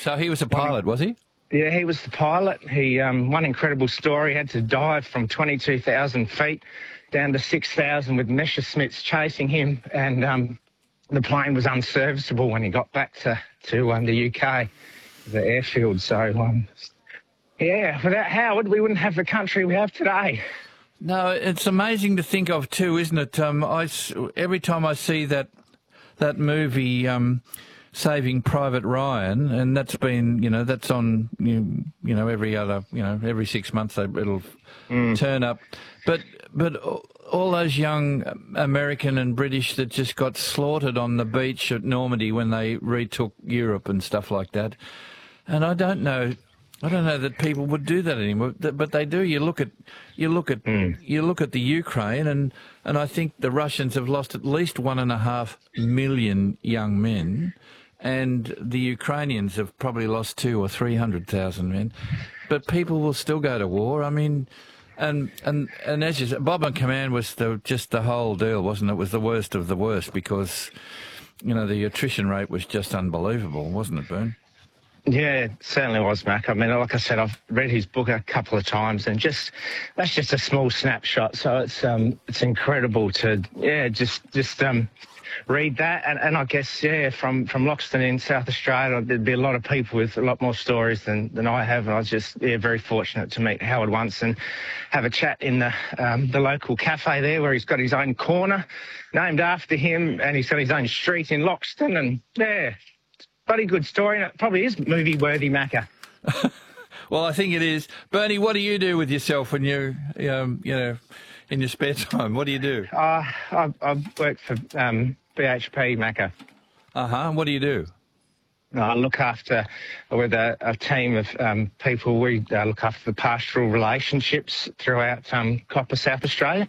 So he was a pilot, was he? Yeah, he was the pilot. He one incredible story, had to dive from 22,000 feet down to 6,000 with Messerschmitts chasing him, and the plane was unserviceable when he got back to the UK, the airfield. So, yeah, without Howard, we wouldn't have the country we have today. No, it's amazing to think of too, isn't it? Every time I see that movie, Saving Private Ryan, and that's been, that's on, every 6 months it'll turn up. But all those young American and British that just got slaughtered on the beach at Normandy when they retook Europe and stuff like that. And I don't know that people would do that anymore, but they do. You look at the Ukraine, and I think the Russians have lost at least 1.5 million young men, and the Ukrainians have probably lost 200,000 or 300,000 men. But people will still go to war. I mean, and as you said, Bob and Command was just the whole deal, wasn't it? It was the worst of the worst because, the attrition rate was just unbelievable, wasn't it, Bern? Yeah, it certainly was, Mac. I mean, like I said, I've read his book a couple of times, and that's just a small snapshot. So it's incredible to just read that, and I guess from Loxton in South Australia, there'd be a lot of people with a lot more stories than I have, and I was just very fortunate to meet Howard once and have a chat in the local cafe there, where he's got his own corner named after him, and he's got his own street in Loxton, and bloody good story, and it probably is movie-worthy, Macca. Well, I think it is. Bernie, what do you do with yourself when you're, in your spare time? What do you do? I work for BHP, Macca. What do you do? I look after, with a team of people, we look after the pastoral relationships throughout Copper, South Australia.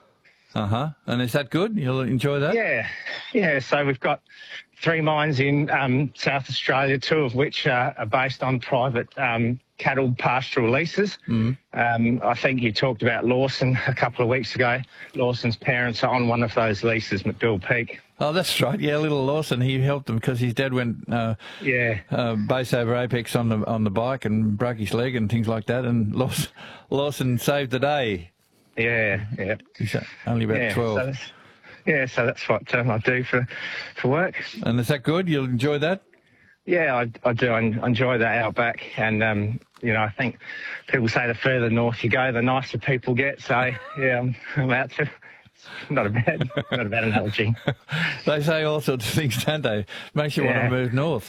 And is that good? You'll enjoy that? Yeah. So we've got 3 mines in South Australia, 2 of which are based on private cattle pastoral leases. I think you talked about Lawson a couple of weeks ago. Lawson's parents are on one of those leases, McDill Peak. Oh, that's right. Yeah, little Lawson, he helped them because his dad went base over apex on the bike and broke his leg and things like that, and Lawson saved the day. Yeah. He's only about 12. So that's what I do for work. And is that good? You'll enjoy that? Yeah, I do. I enjoy that outback, and I think people say the further north you go, the nicer people get. So yeah, I'm out to. Not a bad analogy. They say all sorts of things, don't they? Makes you want to move north.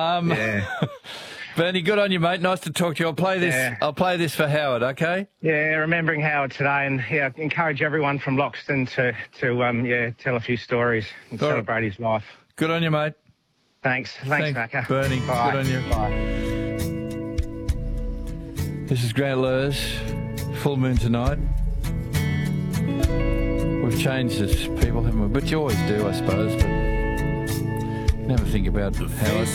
Bernie, good on you, mate. Nice to talk to you. I'll play this. I'll play this for Howard. Okay. Yeah, remembering Howard today, and encourage everyone from Loxton to tell a few stories and celebrate his life. Good on you, mate. Thanks, Macca. Bernie. Bye. Good on you. Bye. This is Grant Lurs. Full moon tonight. We've changed this, people, haven't we? But you always do, I suppose. But never think about how